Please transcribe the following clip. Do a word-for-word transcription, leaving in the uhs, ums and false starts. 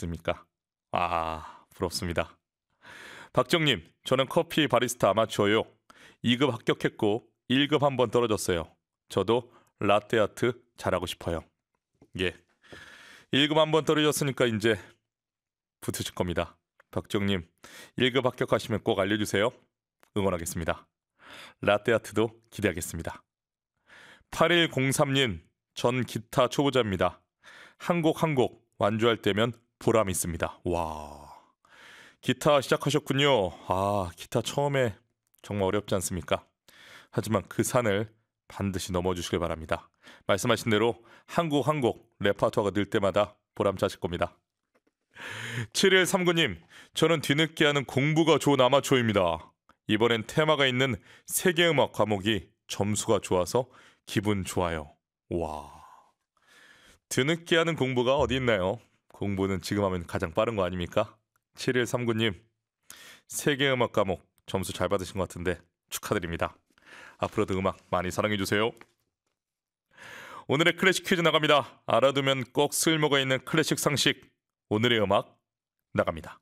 하셨습니까? 아, 부럽습니다. 박정님, 저는 커피 바리스타 아마추어요. 이 급 합격했고 일 급 한 번 떨어졌어요. 저도 라떼 아트 잘하고 싶어요. 예, 일 급 한 번 떨어졌으니까 이제 붙으실 겁니다. 박정님, 일 급 합격하시면 꼭 알려주세요. 응원하겠습니다. 라떼 아트도 기대하겠습니다. 팔일공삼 님, 전 기타 초보자입니다. 한 곡 한 곡 완주할 때면 보람 있습니다. 와, 기타 시작하셨군요. 아, 기타 처음에 정말 어렵지 않습니까? 하지만 그 산을 반드시 넘어주시길 바랍니다. 말씀하신 대로 한 곡 한 곡 레파토어가 늘 때마다 보람차실 겁니다. 칠일삼구 님, 저는 뒤늦게 하는 공부가 좋은 아마추어입니다. 이번엔 테마가 있는 세계음악 과목이 점수가 좋아서 기분 좋아요. 와, 뒤늦게 하는 공부가 어디 있나요? 공부는 지금 하면 가장 빠른 거 아닙니까? 칠일삼구 님, 세계음악 과목 점수 잘 받으신 것 같은데 축하드립니다. 앞으로도 음악 많이 사랑해주세요. 오늘의 클래식 퀴즈 나갑니다. 알아두면 꼭 쓸모가 있는 클래식 상식. 오늘의 음악 나갑니다.